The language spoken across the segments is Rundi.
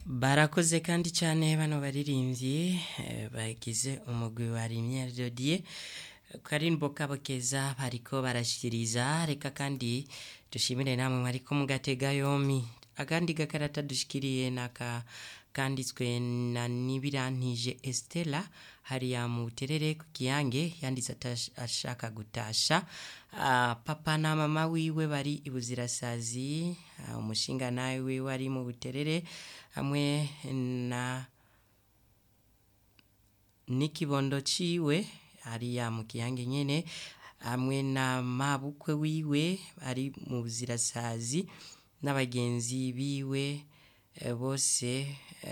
Barakoze kandi cyane bano baririmbyi bagize umugwi wa Lumière de Dieu karimbo kabokeza bariko barashikiriza reka kandi dushimire namwe mwariko mugatega yomi akandi gakarata dushikiriye naka kanditswe na Nibirantije Estella hariya mu Buterere ku Kiyange yanditse ashaka gutasha papa na mama wiwe bari ibuzirasazi umushinga nawe wiwe ari mu Buterere hamwe na n'ikibondo ciwe hariya mu Kiyange nyene hamwe na mabukwe wiwe ari mu buzirasazi n'abagenzi biwe bose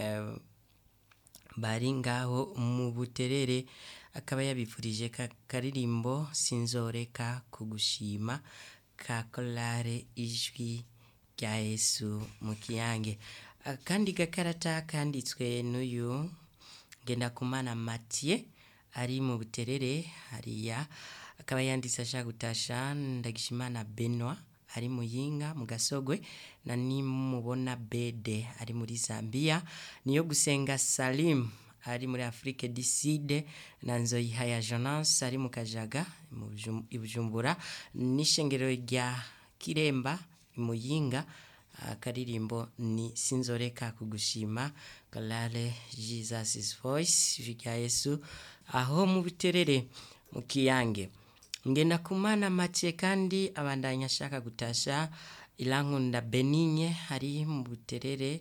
bari ngaho mu Buterere akaba yabifurije karirimbo sinzoreka kugushima ka Korale ijwi rya Yesu mu Kiyange. Kandi gakarata kanditswe n'uyu Ngendakumana Mathieu ari mu Buterere hariya akaba yanditse ashaka gutasha Ndagishimana Benoit ari Muyinga mu Gasogwe na Nimubona Bede ari muri Zambia niyo gusenga Salim ari muri Afrique du Sud na Nzoyihaya Jonas ari mu Kajaga mu Bujumbura n'ishengero rya Kiremba Muyinga akaririmbo ni sinzoreka kugushima Korale Jesus Voice vya Yesu aho mu Buterere mu Kiyange. Ngendakumana Mathieu kandi abandanya ashaka gutasha Irankunda Benigne hari mu Buterere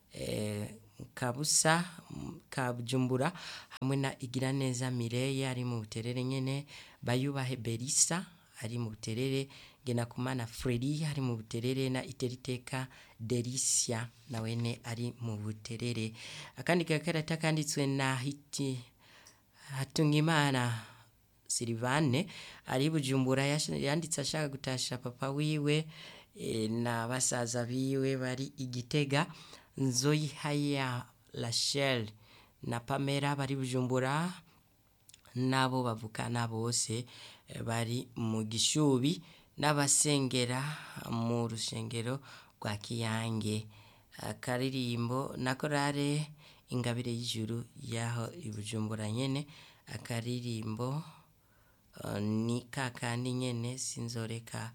Kabusa ka Bujumbura hamwe na Igiraneza Mireille ari mu Buterere nyene Bayubahe Berisa ari mu Buterere Ngendakumana Freddy ari mu Buterere na Iteriteka Delicia nawene ari mu Buterere. Akandi gakarata kanditswe na Hatungimana Silvane ari Bujumbura yanditse ashaka gutasha papa wiwe na basaza biwe bari Igitega Nzoyihaya Rachel na Pamela bari Bujumbura nabo bavukana bose bari mu Gishubi n'abasengera mu rushengero rwa Kiyange. Akaririmbo na Korale Ingabire y'Ijuru yaho ibujumbura nyene akaririmbo ni kakandi nyene sinzoreka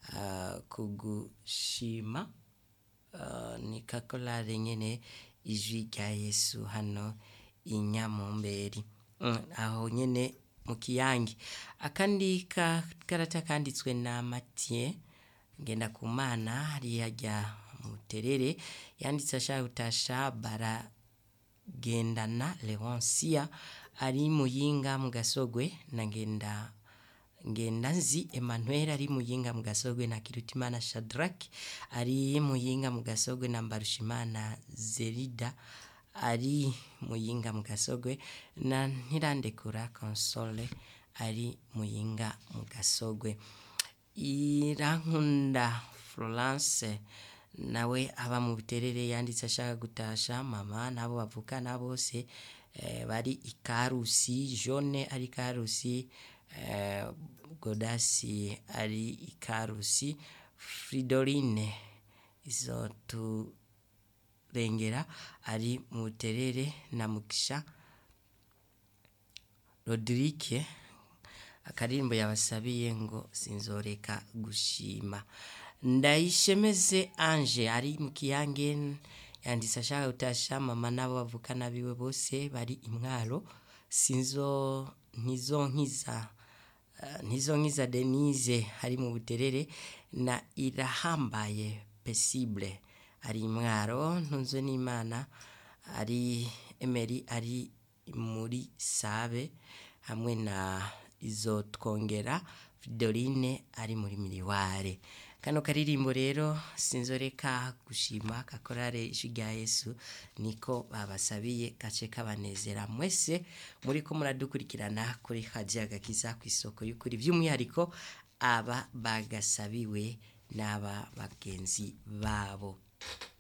kugushima ni ka Korale nyene ijwi rya Yesu hano Inyamumberi aho nyene mu Kiyange. Akandi karata kanditswe na Mathieu Ngendakumana hariya rya mu Buterere yanditse ashaka gutasha Baragendana Leoncia ari Muyinga mu Gasogwe na Ngendanzi Emmanuel ari Muyinga mu Gasogwe na Kirutimana Shadrack ari Muyinga mu Gasogwe na Mbarushimana Zerida ari Muyinga mu Gasogwe na Ntirandekura Console ari Muyinga mu Gasogwe. Irankunda Florence nawe aba mu Buterere yanditse ashaka gutasha mama nabo bavukana bose bari Ikarusi Jone ari Ikarusi Godasi ari Ikarusi Fridorine Izoturengera ari mu Buterere na Mugisha Rodrigue akaririmbo yabasabiye ngo sinzoreka gushima. Ndayishemeze Ange ari mu Kiyange yanditse ashaka gutasha mama nabo bavukana biwe bose bari Imwaro ntizonkiza Denise ari mu Buterere na Irahambaye Pesible ari Imwaro ntunzwe n'Imana ari Emery ari muri Sabe hamwe na Izotwongera Fridorine ari muri Miriware. Kano karirimbo rero sinzoreka gushima ka Korale ijwi rya Yesu niko babasabiye gace kabanezera mwese muriko muradukurikirana kuri Radio Agakiza ku isoko y'ukuri by'umwihariko aba bagasabiwe n'aba bagenzi babo.